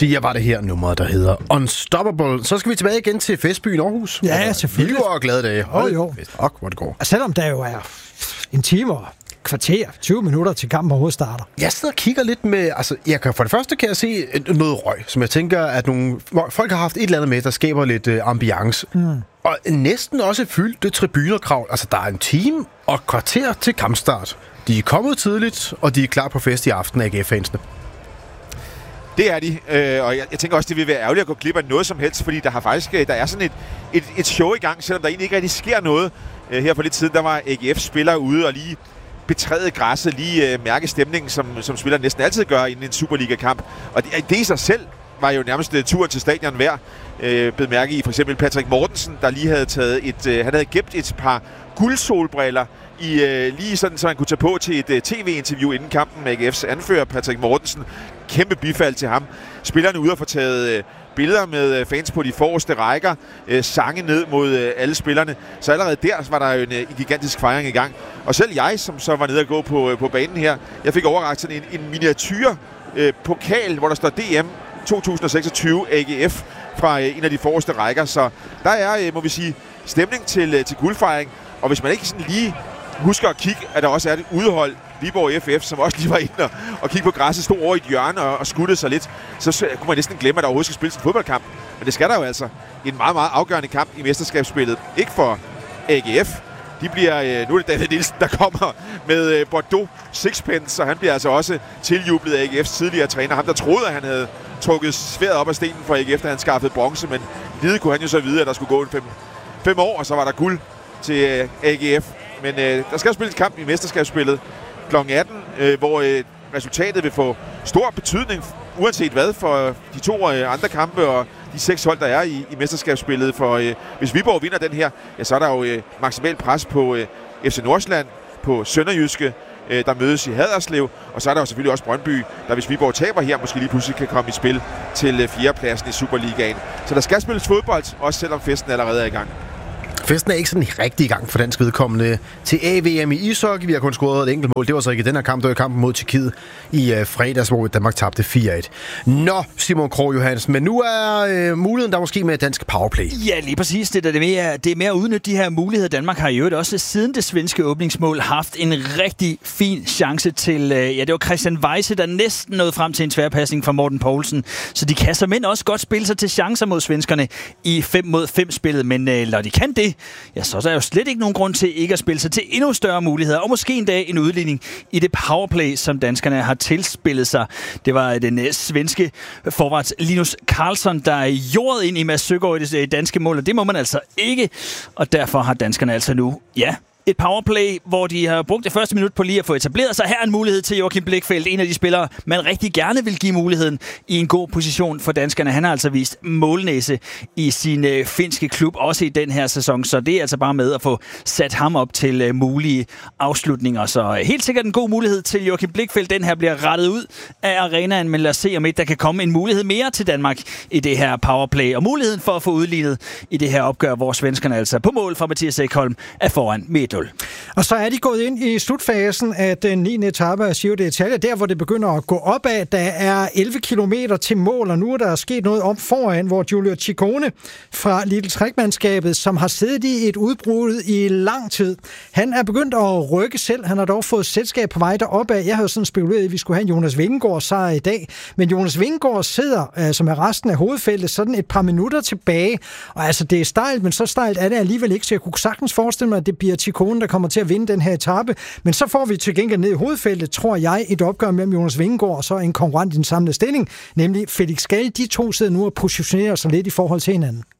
Sia var det her nummer, der hedder Unstoppable. Så skal vi tilbage igen til festbyen Aarhus. Ja, selvfølgelig. Vi var glade dage. Jo. Hvor det går. Og selvom der jo er en time og kvarter, 20 minutter til kampen overhovedet starter. Jeg sidder og kigger lidt med... Altså, for det første kan jeg se noget røg, som jeg tænker, at nogle folk har haft et eller andet med, der skaber lidt ambiance. Og næsten også fyldt tribunerkrav. Altså, der er en time og et kvarter til kampstart. De er kommet tidligt, og de er klar på fest i aften af AGF-fansene. Det er de, og jeg tænker også, det vil være ærgerligt at gå glip af noget som helst, fordi der er sådan et show i gang, selvom der egentlig ikke rigtig sker noget. Her for lidt siden, der var AGF-spillere ude og lige betræde græsset, lige mærke stemningen, som spillere næsten altid gør inden en Superliga-kamp. Og det i sig selv var jo nærmest turen til stadion værd. Bed mærke i for eksempel Patrick Mortensen, der lige havde han havde gemt et par guldsolbriller lige sådan, så han kunne tage på til et tv-interview inden kampen med AGF's anfører Patrick Mortensen. Kæmpe bifald til ham. Spillerne ude og få taget billeder med fans på de forreste rækker, sange ned mod alle spillerne. Så allerede der var der jo en gigantisk fejring i gang. Og selv jeg, som så var nede og gå på banen her, jeg fik overrakt sådan en miniatyr pokal, hvor der står DM 2026 AGF fra en af de forreste rækker. Så der er, må vi sige, stemning til guldfejring. Og hvis man ikke sådan lige husker at kigge, at der også er et udehold, Viborg FF, som også lige var inde og kigge på græsset, stod over i et hjørne og skuttede sig lidt, så kunne man næsten glemme, at der overhovedet skal spilles en fodboldkamp. Men det skal der jo altså. En meget, meget afgørende kamp i mesterskabsspillet. Ikke for AGF. Nu er det David Nielsen, der kommer med Bordeaux Sixpence, og han bliver altså også tiljublet af AGF's tidligere træner. Ham, der troede, at han havde trukket sværdet op af stenen for AGF, da han skaffede bronze, men lide kunne han jo så vide, at der skulle gå en 5 år, og så var der guld til AGF. Men der skal spilles kamp i mesterskabsspillet kl. 18, hvor resultatet vil få stor betydning, uanset hvad, for de 2 andre kampe og de 6 hold, der er i mesterskabsspillet. For hvis Viborg vinder den her, ja, så er der jo maksimalt pres på FC Nordsjælland, på Sønderjyske, der mødes i Haderslev, og så er der jo selvfølgelig også Brøndby, der hvis Viborg taber her, måske lige pludselig kan komme i spil til 4. pladsen i Superligaen. Så der skal spilles fodbold, også selvom festen allerede er i gang. Festen er ikke sådan rigtig i gang for dansk vedkommende til AVM i ishockey. Vi har kun scoret et enkelt mål. Det var så ikke den her kamp. Det var kampen mod Tjekkiet i fredags, hvor Danmark tabte 4-1. Nå, Simon Krogh Johansen, men nu er muligheden der måske med dansk powerplay. Ja, lige præcis. Det er mere at udnytte de her muligheder. Danmark har jo også siden det svenske åbningsmål haft en rigtig fin chance til, det var Christian Weise, der næsten nåede frem til en tværpasning fra Morten Poulsen. Så de kan såmænd også godt spille sig til chancer mod svenskerne i 5-mod-5-spillet, men når de kan det, ja, så er der jo slet ikke nogen grund til ikke at spille sig til endnu større muligheder, og måske en dag en udligning i det powerplay, som danskerne har tilspillet sig. Det var den svenske forward Linus Karlsson, der jordede ind i Mads Søgaard i det danske mål, og det må man altså ikke, og derfor har danskerne altså nu, et powerplay, hvor de har brugt det første minut på lige at få etableret sig. Her er en mulighed til Joachim Blichfeldt, en af de spillere, man rigtig gerne vil give muligheden i en god position for danskerne. Han har altså vist målnæse i sin finske klub, også i den her sæson, så det er altså bare med at få sat ham op til mulige afslutninger. Så helt sikkert en god mulighed til Joachim Blichfeldt. Den her bliver rettet ud af arenaen, men lad os se om ikke der kan komme en mulighed mere til Danmark i det her powerplay. Og muligheden for at få udlignet i det her opgør, hvor svenskerne altså på mål fra Mathias Ekholm er foran med 1-0. Og så er de gået ind i slutfasen af den 9. etape af Giro d'Italia, der hvor det begynder at gå opad. Der er 11 kilometer til mål, og nu er der sket noget op foran, hvor Giulio Ciccone fra Lidl Trek-mandskabet, som har siddet i et udbrud i lang tid, han er begyndt at rykke selv. Han har dog fået selskab på vej deropad. Jeg havde sådan spekuleret, at vi skulle have en Jonas Vingegaard sejr i dag, men Jonas Vingegaard sidder, som er resten af hovedfeltet, sådan et par minutter tilbage. Og altså, det er stejlt, men så stejlt er det alligevel ikke, så jeg kunne sagtens forestille mig, at det bliver Ciccone, der kommer til at vinde den her etape. Men så får vi til gengæld ned i hovedfeltet, tror jeg, et opgør mellem Jonas Vingegaard og så en konkurrent i den samlede stilling, nemlig Felix Gall. De 2 sidder nu og positionerer sig lidt i forhold til hinanden.